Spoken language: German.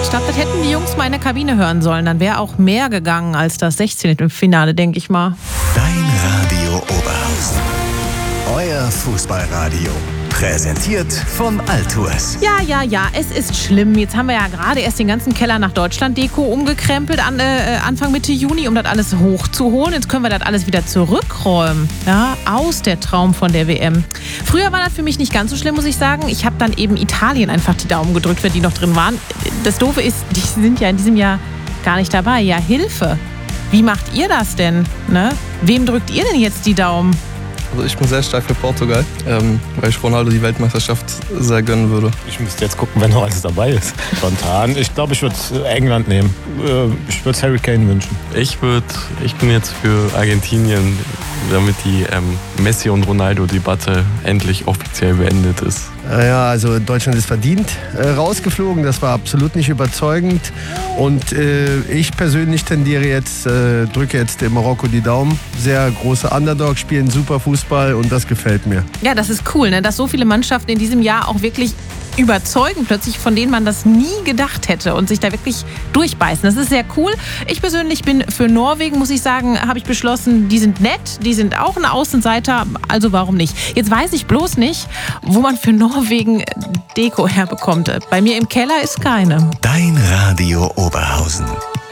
Ich glaube, das hätten die Jungs mal in der Kabine hören sollen. Dann wäre auch mehr gegangen als das 16. im Finale, denke ich mal. Dein Radio Oberhausen. Euer Fußballradio. Präsentiert von Altours. Ja, es ist schlimm. Jetzt haben wir ja gerade erst den ganzen Keller nach Deutschland-Deko umgekrempelt Anfang Mitte Juni, um das alles hochzuholen. Jetzt können wir das alles wieder zurückräumen. Ja, aus der Traum von der WM. Früher war das für mich nicht ganz so schlimm, muss ich sagen. Ich habe dann eben Italien einfach die Daumen gedrückt, wenn die noch drin waren. Das Doofe ist, die sind ja in diesem Jahr gar nicht dabei. Ja, Hilfe. Wie macht ihr das denn? Ne? Wem drückt ihr denn jetzt die Daumen? Also ich bin sehr stark für Portugal, weil ich Ronaldo die Weltmeisterschaft sehr gönnen würde. Ich müsste jetzt gucken, wenn noch alles dabei ist. Spontan. Ich glaube, ich würde England nehmen. Ich würde Harry Kane wünschen. Ich bin jetzt für Argentinien, damit die Messi- und Ronaldo-Debatte endlich offiziell beendet ist. Ja, also Deutschland ist verdient rausgeflogen. Das war absolut nicht überzeugend. Und ich persönlich drücke jetzt dem Marokko die Daumen. Sehr große Underdog, spielen super Fußball und das gefällt mir. Ja, das ist cool, ne? Dass so viele Mannschaften in diesem Jahr auch wirklich überzeugen, plötzlich, von denen man das nie gedacht hätte und sich da wirklich durchbeißen. Das ist sehr cool. Ich persönlich bin für Norwegen, muss ich sagen, habe ich beschlossen, die sind nett, die sind auch ein Außenseiter, also warum nicht? Jetzt weiß ich bloß nicht, wo man für Norwegen Deko herbekommt. Bei mir im Keller ist keine. Dein Radio Oberhausen.